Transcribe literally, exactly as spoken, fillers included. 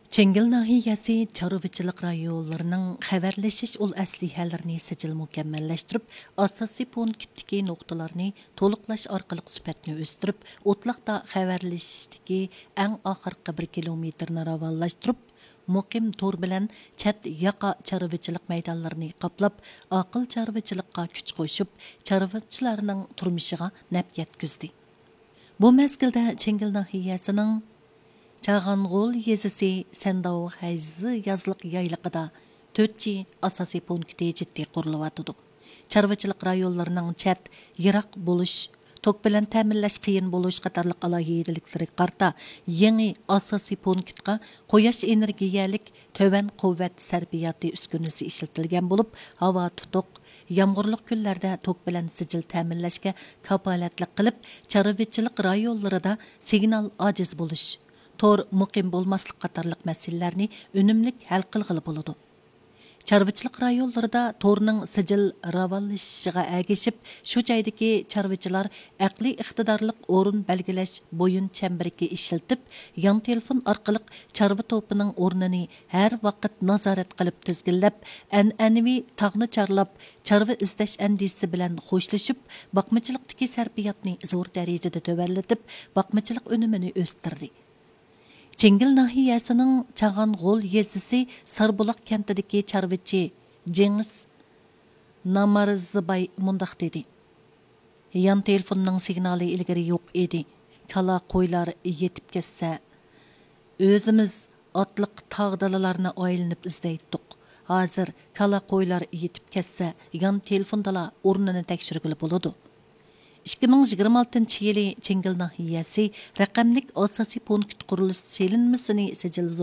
Çengil nahiyəsi çarvıçılıq rayonlarının xəbərləşiş ol əslihələrini sicil mükəmməlləşdirib, asasi punktdiki noktalarını toluqlaş arqılıq sübətini östürüb, otlaqda xəbərləşişdiki ən axırqı bir kilometrini ravallaşdırıb, muqim tor bilan çət yaqa çarvıçılıq meydanlarını qaplab, aqıl çarvıçılıqqa küç qoşub, çarvıçılarının turmuşiga nəp yetküzdi. Bu məzgildə Çengil nahiyəsinin Çağanğol yezisi Sendao Hayzı yazlıq yaylıqıda төртçi asasi punkti ciddi quruluvatıdı. Çarvıçılıq rayonlarının çət, yıraq buluş, tok bilan təminləş qiyin buluş qatarlıq alayhidelikləri qarta yeni asasi punktqa qoyaş energiyalik tövən quvvet sərfiyatı üskünüsü işletilgen bulup, hava tutuq, yağmurluq günlərdə tok bilan sicil təminləşke kapalatlık qılıb, çarvıçılıq rayonlarında signal aciz buluş, tor muqim bolmaslık qatarlıq məsələlərni önümlük həl qılğılı buludu. Çarvıçılıq rayonlarında torning sicil ravallaşışıga əgişib, şu jaydaki çarvıçılar əqli iqtidarlıq orun belgiləş boyun çəmbiriki işiltib, yan telefon arqılıq çarvı topuning ornini hər vaqt nazaret qılıb tizgilləb, ənənevi tağını çarlab, çarvı izləş əndisi bilan xoşlaşıb, baqmıçılıqdaki sərfiyatni zor dərəcədə tövəlletib, baqmıçılıq önümünü östürdi. Çengil nahiyəsinin Çağanğol yezisi Sarbulaq kentideki çarvıçı Cengiz Namarzыбай mundaq dedi. Yan telefonның signali ilgiri yoq edi. Kala qoylar yetip kesse. Özümüz atlık tağdalalarına aylanıp izleyittik. Hazır kala qoylar yetip kesse yan telefondala ornunu tekşirgili buludu. ikki ming yigirma oltinchi yili Çengil nahiyəsi rəqəmlik asasi punkt quruluş selinməsini sicil